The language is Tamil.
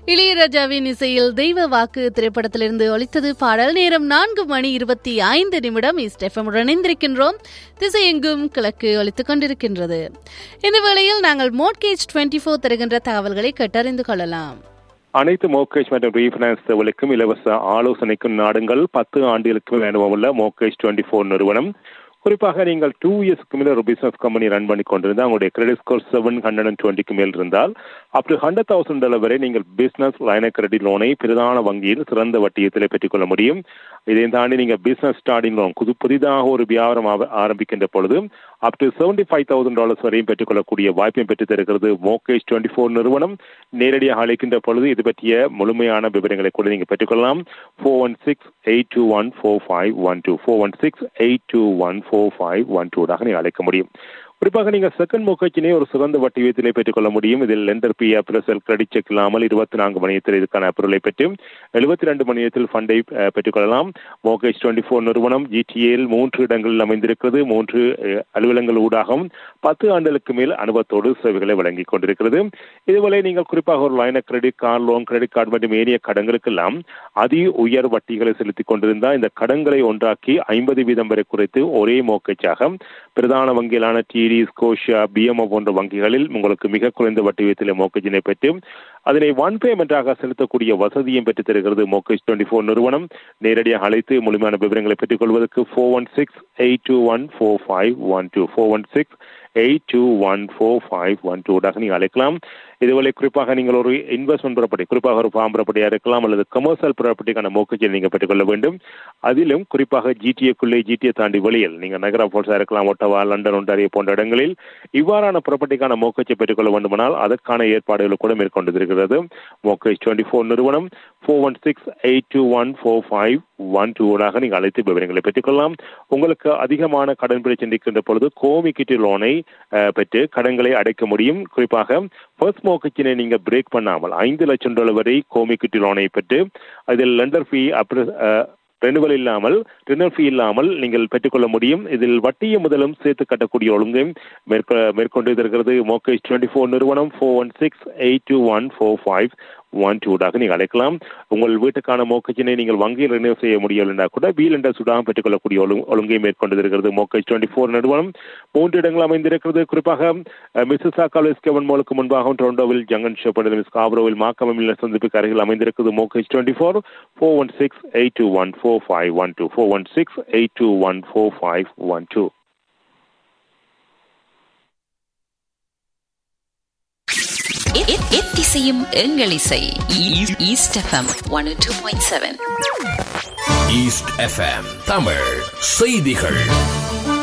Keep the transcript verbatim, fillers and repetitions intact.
இளையராஜாவின் இசையில் தெய்வ வாக்கு திரைப்படத்திலிருந்து ஒலித்தது பாடல். நேரம் நான்கு மணி இருபத்தி ஐந்து நிமிடம். ஈஸ்ட் எஃப்எம் உடன் இணைந்திருக்கின்றோம். திசையெங்கும் கிழக்கு ஒலித்துக் கொண்டிருக்கின்றது. இந்த வேளையில் நாங்கள் மோட்கேஜ் டுவெண்ட்டி ஃபோர் தருகின்ற தகவல்களை கேட்டறிந்து கொள்ளலாம். அனைத்து மோர்கேஜ் மற்றும் ரீஃபைனான்ஸ் தேவைகளுக்கும் இலவச ஆலோசனைக்கும் நாடுங்கள். பத்து ஆண்டுகளுக்கு அனுபவமுள்ள மோர்கேஜ் டுவெண்ட்டி ஃபோர் நிறுவனம். குறிப்பாக நீங்கள் டூ இயர்ஸ்க்கு மேலே ஒரு பிசினஸ் கம்பெனி ரன் பண்ணி கொண்டிருந்தால் உங்களுடைய credit score seven hundred and டுவெண்ட்டிக்கு மேல் இருந்தால் up to hundred thousand dollar வரை நீங்கள் பிசினஸ் லைன கிரெடிட் லோனை பிரதான வங்கியில் சிறந்த வட்டியத்தில் பெற்றுக்கொள்ள முடியும். இதை தாண்டி நீங்கள் பிசினஸ் ஸ்டார்டிங் லோன் புது புதிதாக ஒரு வியாபாரம் ஆரம்பிக்கின்ற பொழுது up to seventy five thousand dollars வரையும் பெற்றுக்கொள்ளக்கூடிய வாய்ப்பையும் பெற்றுத் தருகிறது மோர்கேஜ் டுவெண்ட்டி ஃபோர் நிறுவனம். நேரடியாக அழைக்கின்ற பொழுது இது பற்றிய முழுமையான விவரங்களை கூட நீங்கள் பெற்றுக்கொள்ளலாம். Four one six eight two one four five one two four one six eight two one four five one டூடாக நீங்கள் அழைக்க முடியும். குறிப்பாக நீங்கள் செகண்ட் மோர்கேஜினை ஒரு சிறந்த வட்டி வீதத்திலே பெற்றுக்கொள்ள முடியும். இதில் lender B appraisal credit check இல்லாமல் இருபத்தி நான்கு மணி நேரத்தில் இதுக்கான அப்ரூவலை பெற்று எழுபத்தி ரெண்டு மணி நேரத்தில் ஃபண்டை பெற்றுக்கொள்ளலாம். மோர்கேஜ் டுவெண்ட்டி ஃபோர் நிறுவனம் ஜிடிஏயில் மூன்று இடங்களில் அமைந்திருக்கிறது. மூன்று அலுவலகங்கள் ஊடாகவும் பத்து ஆண்டுகளுக்கு மேல் அனுபவத்தோடு சேவைகளை வழங்கிக் கொண்டிருக்கிறது. இதுவரை நீங்கள் குறிப்பாக ஒரு லைன credit car loan credit card மற்றும் ஏனைய கடன்களுக்கெல்லாம் அதி உயர் வட்டிகளை செலுத்திக் கொண்டிருந்தால் இந்த கடன்களை ஒன்றாக்கி ஐம்பது வீதம் வரை குறைத்து ஒரே மோர்கேஜாக பிரதான வங்கியிலான டிடி ஸ்கோஷியா பிஎம்ஓ போன்ற வங்கிகளில் உங்களுக்கு மிக குறைந்த வட்டி வீதத்தில் மோர்கேஜினை பெற்று அதனை ஒன் பேமெண்டாக செலுத்தக்கூடிய வசதியும் பெற்றுத் தருகிறது மோர்கேஜ் டுவெண்ட்டி ஃபோர் நிறுவனம். நேரடியாக அழைத்து முழுமையான விவரங்களை பெற்றுக் கொள்வதற்கு four one six eight two one four five one two four one six eight two one four five one டூடாக நீங்கள் அழைக்கலாம். இதுவரை குறிப்பாக நீங்கள் ஒரு இன்வெஸ்ட்மெண்ட் ப்ராப்பர்ட்டி குறிப்பாக ஒரு ஃபார்ம் ப்ராப்பர்ட்டியாக இருக்கலாம் அல்லது கமர்ஷியல் ப்ராப்பர்ட்டிக்கான மோர்கேஜை நீங்கள் பெற்றுக்கொள்ள வேண்டும். அதிலும் குறிப்பாக ஜிடிஏக்குள்ளே ஜிடிஏ தாண்டி வெளியில் நீங்கள் நகரா போர்ஸாக இருக்கலாம், ஒட்டவா, லண்டன், ஒன்டாரியோ போன்ற இடங்களில் இவ்வாறான ப்ராப்பர்ட்டிக்கான மோர்கேஜை பெற்றுக்கொள்ள வேண்டுமானால் அதற்கான ஏற்பாடுகளை கூட மேற்கொண்டிருக்கிறது மோர்கேஜ் டுவெண்ட்டி ஃபோர் நிறுவனம். Four one six eight two one four five one டூடாக நீங்கள் அழைத்து விவரங்களை பெற்றுக்கொள்ளலாம். உங்களுக்கு அதிகமான கடன் பிரச்சனை இருக்கின்ற பொழுது கோமிக்கிட்டு லோனை பெற்று கடன்களை அடைக்க முடியும். குறிப்பாக ஃபர்ஸ்ட் மோர்கேஜினை நீங்கள் பிரேக் பண்ணாமல் ஐந்து லட்சம் டாலர் வரை கோமிக்கிட்டு லோனை பெற்று அதில் லெண்டர் ஃபீ அப்ர ரெனுவல் இல்லாமல் ரினல் ஃபீ இல்லாமல் நீங்கள் பெற்றுக்கொள்ள முடியும். இதில் வட்டியும் முதலும் சேர்த்து கட்டக்கூடிய ஒழுங்கையும் மேற்கொ மேற்கொண்டு இருக்கிறது மோர்கேஜ் டுவெண்ட்டி ஃபோர் நிறுவனம். Four one six eight two one four five one டூடாக நீங்கள் அழைக்கலாம். உங்கள் வீட்டுக்கான மோர்கேஜினை நீங்கள் வங்கியில் ரினியூ செய்ய முடியவில்லை கூட பி லெண்டர் சுடாக பெற்றுக்கொள்ளக்கூடிய ஒழு ஒழுங்கை மேற்கொண்டு இருக்கிறது மோர்கேஜ் டுவெண்ட்டி ஃபோர் நிறுவனம். மூன்று இடங்கள் அமைந்திருக்கிறது. குறிப்பாக மிசிசாகா கெவன் மோலுக்கு முன்பாக டொரண்டோவில் ஜங்கன் ஷெப்பர்டில் ஸ்காப்ரோவில் மாக்கமில் சந்திப்புக்கு அருகில் அமைந்திருக்கிறது mortgage twenty four. Four one six eight two one four five one two four one six eight two one four five one two. எத்திசையும் எங்கள் இசை east FM one two point seven. East FM Tamil செய்திகள்.